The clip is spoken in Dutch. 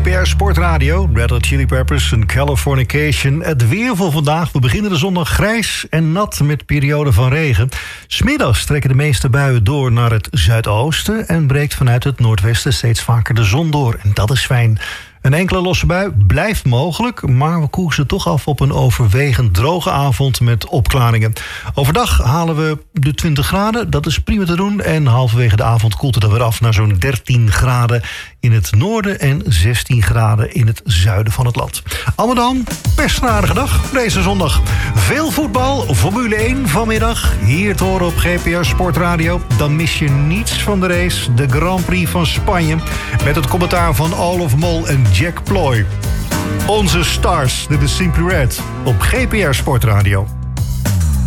GPR Sportradio, Red Hot Chili Peppers en Californication. Het weer voor vandaag. We beginnen de zondag grijs en nat met perioden van regen. 's Middags trekken de meeste buien door naar het zuidoosten en breekt vanuit het noordwesten steeds vaker de zon door. En dat is fijn. Een enkele losse bui blijft mogelijk, maar we koersen toch af op een overwegend droge avond met opklaringen. Overdag halen we de 20 graden, dat is prima te doen. En halverwege de avond koelt het dan weer af naar zo'n 13 graden in het noorden en 16 graden in het zuiden van het land. Allemaal dan, best een aardige dag deze zondag. Veel voetbal, Formule 1 vanmiddag, hier te horen op GPR Sportradio. Dan mis je niets van de race, de Grand Prix van Spanje, met het commentaar van Olaf Mol en Jack Ploy. Onze stars, dit is Simply Red op GPR Sportradio.